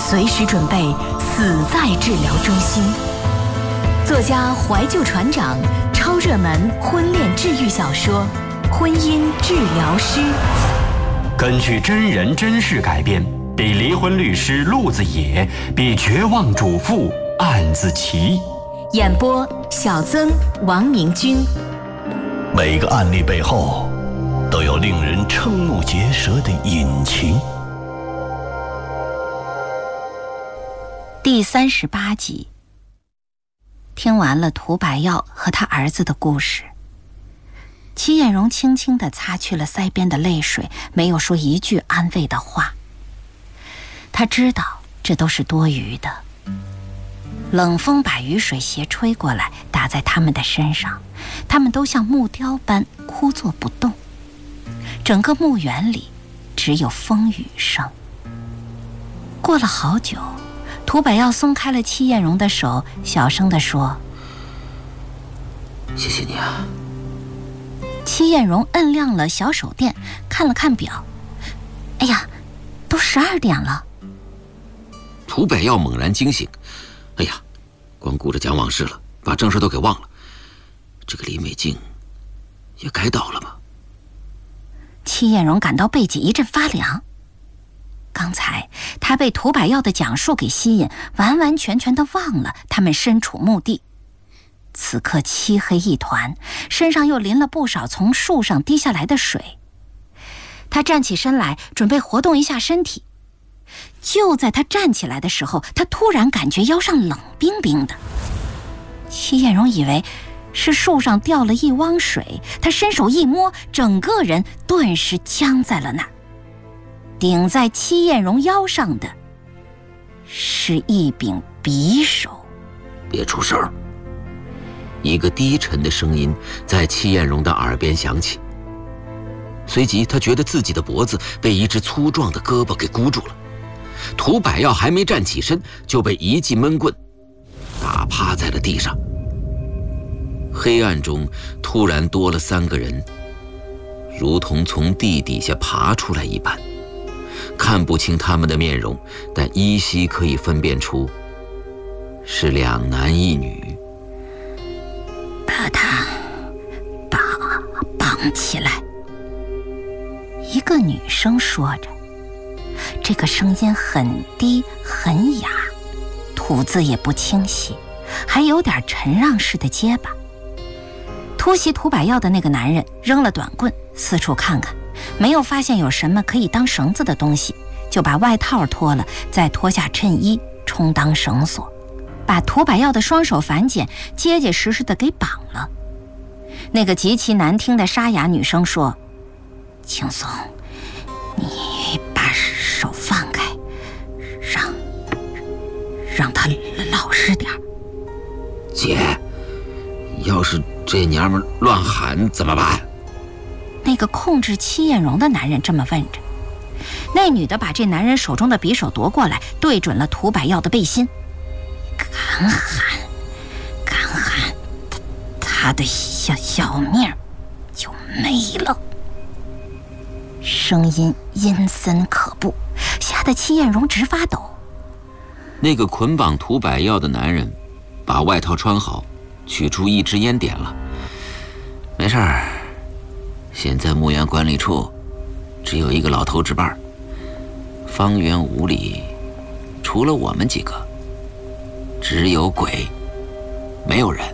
随时准备死在治疗中心。作家怀旧船长超热门婚恋治愈小说《婚姻治疗师》， 根据真人真事改编，比离婚律师陆子野，比绝望主妇案子奇。 演播小曾、王明君。 每个案例背后都有令人瞠目结舌的隐情。 第38集。听完了涂百耀和他儿子的故事，戚艳荣轻轻地擦去了腮边的泪水，没有说一句安慰的话。他知道这都是多余的。冷风把雨水斜吹过来，打在他们的身上，他们都像木雕般枯坐不动。整个墓园里只有风雨声。过了好久，涂百耀松开了戚艳荣的手，小声地说：“ 谢谢你啊。” 戚艳荣摁亮了小手电，看了看表，哎呀，都12点了。 涂百耀猛然惊醒，哎呀，光顾着讲往事了，把正事都给忘了。这个李美静也该到了吧？ 戚艳荣感到背脊一阵发凉。刚才他被涂百耀的讲述给吸引，完完全全地忘了他们身处墓地。此刻漆黑一团，身上又淋了不少从树上滴下来的水。他站起身来，准备活动一下身体。就在他站起来的时候，他突然感觉腰上冷冰冰的。戚艳荣以为是树上掉了一汪水，他伸手一摸，整个人顿时僵在了那儿。顶在戚艳荣腰上的是一柄匕首。 别出声儿！一个低沉的声音在戚艳荣的耳边响起，随即他觉得自己的脖子被一只粗壮的胳膊给箍住了。涂百耀还没站起身，就被一记闷棍打趴在了地上。黑暗中突然多了3个人，如同从地底下爬出来一般。看不清他们的面容，但依稀可以分辨出是2男1女。 把他绑起来。一个女生说着，这个声音很低很哑，吐字也不清晰，还有点陈让式的结巴。突袭涂百耀的那个男人扔了短棍，四处看看，没有发现有什么可以当绳子的东西，就把外套脱了，再脱下衬衣充当绳索，把涂百耀的双手反剪，结结实实的给绑了。那个极其难听的沙哑女声说：“轻松，你把手放开，让他老实点。” 姐，要是这娘们乱喊怎么办？ 那个控制戚艳荣的男人这么问着。那女的把这男人手中的匕首夺过来，对准了涂百耀的背心。敢喊，他的小命就没了。声音阴森可怖，吓得戚艳荣直发抖。 那个捆绑涂百耀的男人把外套穿好，取出一支烟点了。没事儿，现在墓园管理处只有一个老头值班，方圆5里除了我们几个，只有鬼，没有人。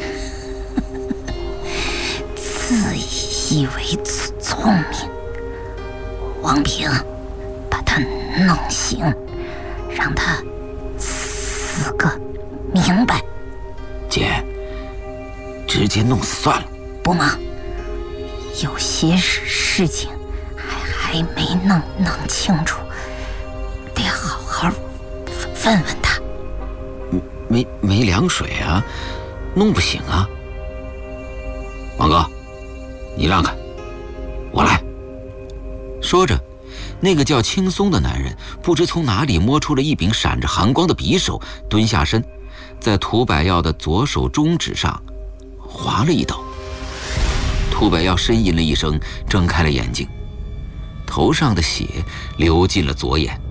自以为聪明，王平，把他弄醒，让他死个明白。 姐，直接弄死算了。 不忙，有些事情还没弄清楚，得好好问问他。 没凉水啊，弄不醒啊。王哥，你让开，我来。说着，那个叫青松的男人不知从哪里摸出了一柄闪着寒光的匕首，蹲下身，在涂百耀的左手中指上划了一刀。涂百耀呻吟了一声，睁开了眼睛，头上的血流进了左眼。